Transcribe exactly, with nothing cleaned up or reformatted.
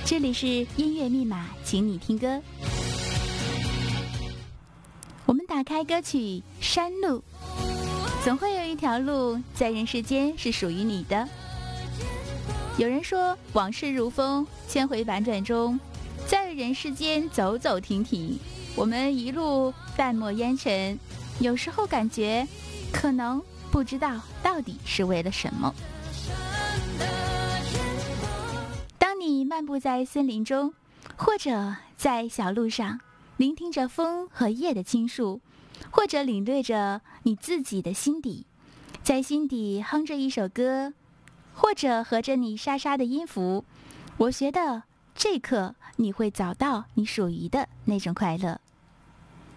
这里是音乐密码，请你听歌。我们打开歌曲《山路》，总会有一条路在人世间是属于你的。有人说往事如风，千回百转中，在人世间走走停停，我们一路淡漠烟尘，有时候感觉可能不知道到底是为了什么。当你漫步在森林中，或者在小路上，聆听着风和叶的倾诉，或者领略着你自己的心底，在心底哼着一首歌，或者和着你沙沙的音符，我觉得这刻你会找到你属于的那种快乐。